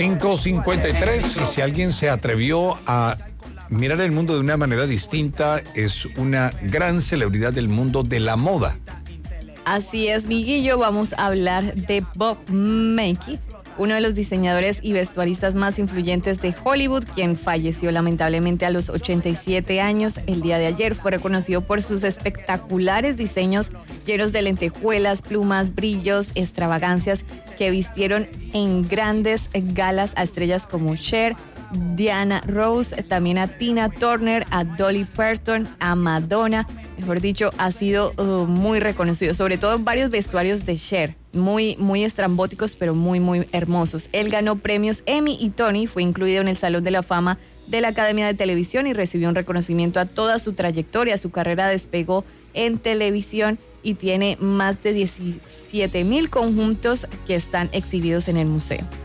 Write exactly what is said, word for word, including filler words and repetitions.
cinco cincuenta y tres. Y si alguien se atrevió a mirar el mundo de una manera distinta, es una gran celebridad del mundo de la moda. Así es, Miguillo, vamos a hablar de Bob Mackie, uno de los diseñadores y vestuaristas más influyentes de Hollywood, quien falleció lamentablemente a los ochenta y siete años. El día de ayer fue reconocido por sus espectaculares diseños llenos de lentejuelas, plumas, brillos, extravagancias que vistieron en grandes galas a estrellas como Cher, Diana Ross, también a Tina Turner, a Dolly Parton, a Madonna. Mejor dicho, ha sido uh, muy reconocido, sobre todo en varios vestuarios de Cher, muy, muy estrambóticos, pero muy, muy hermosos. Él ganó premios Emmy y Tony, fue incluido en el Salón de la Fama de la Academia de Televisión y recibió un reconocimiento a toda su trayectoria. Su carrera despegó en televisión y tiene más de diecisiete mil conjuntos que están exhibidos en el museo.